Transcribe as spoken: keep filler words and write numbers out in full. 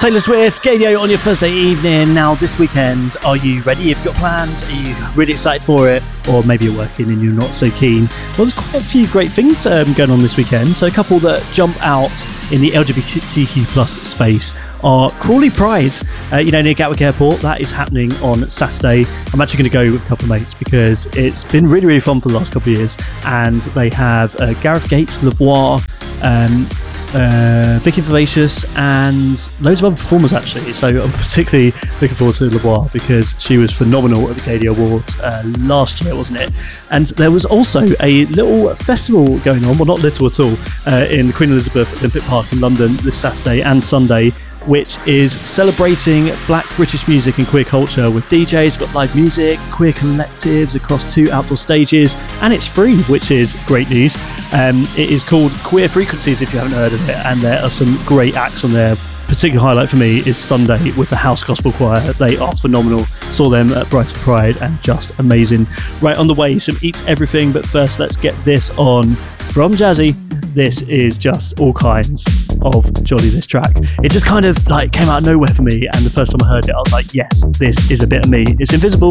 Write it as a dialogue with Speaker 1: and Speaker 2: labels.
Speaker 1: Taylor Swift, Gadio on your Thursday evening. Now, this weekend, are you ready? Have you got plans? Are you really excited for it? Or maybe you're working and you're not so keen. Well, there's quite a few great things um, going on this weekend. So a couple that jump out in the L G B T Q plus space are Crawley Pride, uh, you know, near Gatwick Airport. That is happening on Saturday. I'm actually going to go with a couple of mates because it's been really, really fun for the last couple of years. And they have uh, Gareth Gates, Lavoie, um, Uh, Vicky Vivacious and loads of other performers actually, so I'm particularly looking forward to Lavoie because she was phenomenal at the Gadio Awards uh, last year, wasn't it? And there was also a little festival going on, well not little at all, uh, in the Queen Elizabeth Olympic Park in London this Saturday and Sunday, which is celebrating black British music and queer culture with D Js, got live music, queer collectives across two outdoor stages, and it's free, which is great news. Um, it is called Queer Frequencies, if you haven't heard of it, and there are some great acts on there. Particular highlight for me is Sunday with the House Gospel Choir. They are phenomenal. Saw them at Brighton Pride and just amazing. Right, on the way, some Eat Everything, but first let's get this on from Jazzy. This is just all kinds of jolly, this track. It just kind of like came out of nowhere for me, and the first time I heard it I was like, yes, this is a bit of me. It's Invisible.